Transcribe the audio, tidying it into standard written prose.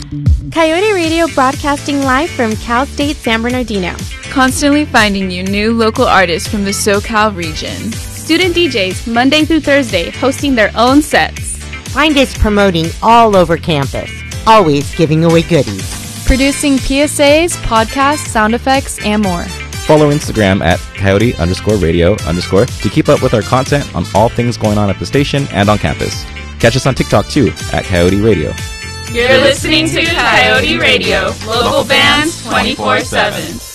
Coyote Radio broadcasting live from Cal State San Bernardino. Constantly finding you new local artists from the SoCal region. Student DJs Monday through Thursday hosting their own sets. Find us promoting all over campus, always giving away goodies. Producing PSAs, podcasts, sound effects, and more. Follow Instagram at coyote_radio_ to keep up with our content on all things going on at the station and on campus. Catch us on TikTok too at Coyote Radio. You're listening to Coyote Radio, local bands 24/7.